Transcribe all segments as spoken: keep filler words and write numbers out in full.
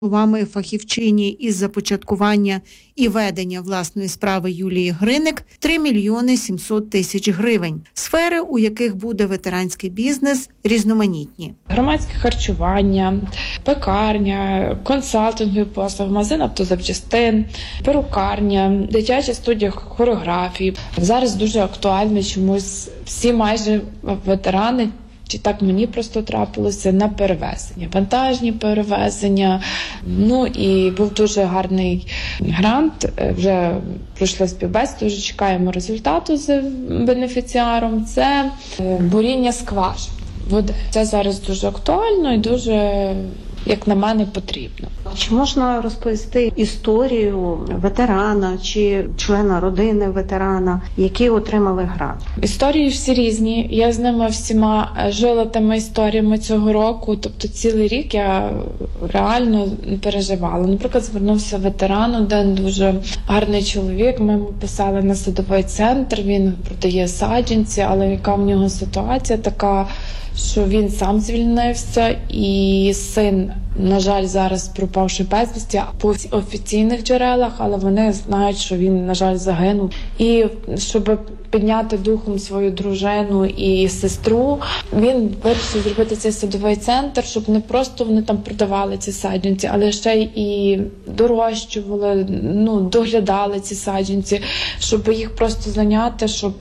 Словами фахівчині із започаткування і ведення власної справи Юлії Гриник, три мільйони сімсот тисяч гривень. Сфери, у яких буде ветеранський бізнес, різноманітні. Громадське харчування, пекарня, консалтингові послуги, магазин автозапчастин, перукарня, дитяча студія хореографії. Зараз дуже актуально чомусь всі майже ветерани, чи так мені просто трапилося, на перевезення, вантажні перевезення. Ну і був дуже гарний грант, вже пройшла співбесіда, вже чекаємо результату з бенефіціаром. Це буріння скважин води. Це зараз дуже актуально і дуже, як на мене, потрібно. Чи можна розповісти історію ветерана чи члена родини ветерана, які отримали грант? Історії всі різні. Я з ними всіма жила тими історіями цього року. Тобто цілий рік я реально переживала. Наприклад, звернувся ветеран, один дуже гарний чоловік. Ми йому писали на садовий центр, він продає саджанці, але яка в нього ситуація така, що він сам звільнився, і син, на жаль, зараз пропавши безвісті по офіційних джерелах, але вони знають, що він, на жаль, загинув. І щоб підняти духом свою дружину і сестру, він вирішив зробити цей садовий центр, щоб не просто вони там продавали ці саджанці, але ще й дорощували, ну, доглядали ці саджанці, щоб їх просто зайняти, щоб,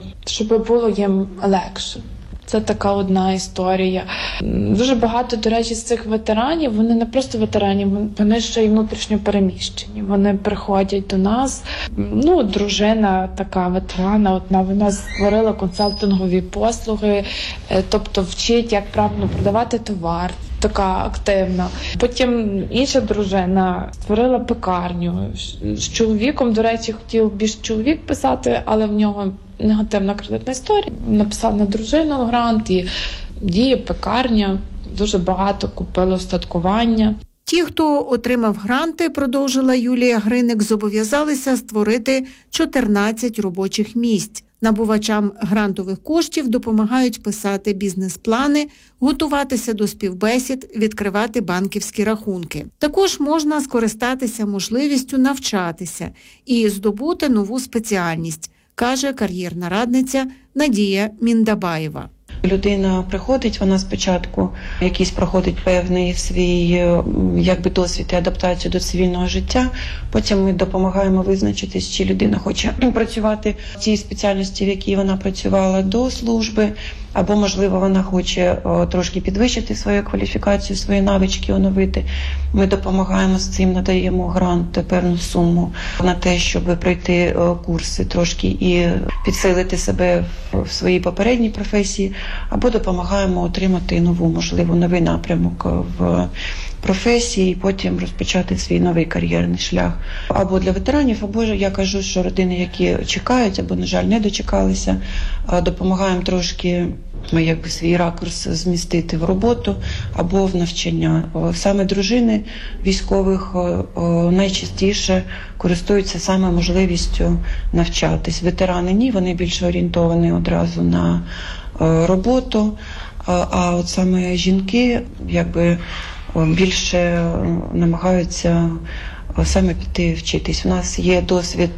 щоб було їм легше. Це така одна історія. Дуже багато, до речі, з цих ветеранів, вони не просто ветерані, вони ще й внутрішньо переміщені. Вони приходять до нас. Ну, дружина така ветерана, одна, вона створила консалтингові послуги, тобто вчить, як правильно продавати товар. Така активна. Потім інша дружина створила пекарню. З чоловіком, до речі, хотів більш чоловік писати, але в нього негативна кредитна історія. Написав на дружину грант, і діє пекарня, дуже багато купили устаткування. Ті, хто отримав гранти, продовжила Юлія Гриник, зобов'язалися створити чотирнадцять робочих місць. Набувачам грантових коштів допомагають писати бізнес-плани, готуватися до співбесід, відкривати банківські рахунки. Також можна скористатися можливістю навчатися і здобути нову спеціальність, каже кар'єрна радниця Надія Міндабаєва. Людина приходить, вона спочатку якийсь проходить певний свій якби досвід і адаптацію до цивільного життя. Потім ми допомагаємо визначитись, чи людина хоче працювати в тій спеціальності, в якій вона працювала до служби, або, можливо, вона хоче о, трошки підвищити свою кваліфікацію, свої навички оновити. Ми допомагаємо з цим, надаємо грант, певну суму на те, щоб пройти о, курси трошки і підсилити себе в, в своїй попередній професії, або допомагаємо отримати нову, можливо, новий напрямок в професії і потім розпочати свій новий кар'єрний шлях. Або для ветеранів, або я кажу, що родини, які чекають, або, на жаль, не дочекалися, допомагаємо трошки ми якби свій ракурс змістити в роботу або в навчання. Саме дружини військових найчастіше користуються саме можливістю навчатись. Ветерани ні, вони більше орієнтовані одразу на роботу, а от саме жінки якби більше намагаються саме піти вчитись. У нас є досвід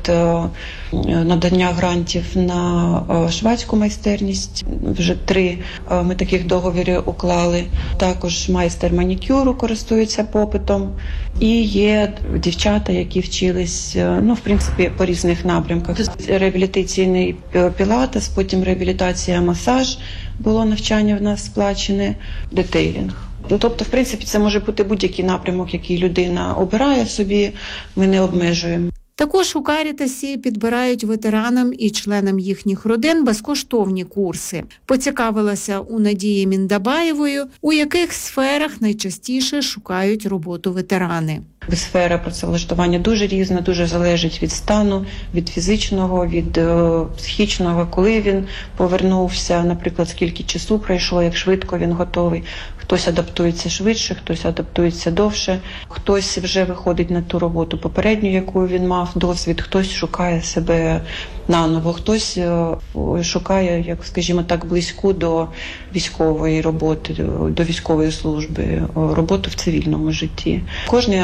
надання грантів на швачку майстерність. Вже три ми таких договори уклали. Також майстер манікюру користується попитом. І є дівчата, які вчились, ну, в принципі, по різних напрямках. Реабілітаційний пілатес, потім реабілітація, масаж, було навчання в нас сплачене, детейлінг. Тобто, в принципі, це може бути будь-який напрямок, який людина обирає собі, ми не обмежуємо. Також у Карітасі підбирають ветеранам і членам їхніх родин безкоштовні курси. Поцікавилася у Надії Міндабаєвої, у яких сферах найчастіше шукають роботу ветерани. Сфера працевлаштування дуже різна, дуже залежить від стану, від фізичного, від е, психічного, коли він повернувся, наприклад, скільки часу пройшло, як швидко він готовий. Хтось адаптується швидше, хтось адаптується довше, хтось вже виходить на ту роботу попередню, яку він мав досвід, хтось шукає себе наново, хтось шукає, як скажімо так, близьку до військової роботи, до військової служби, роботу в цивільному житті. Кожний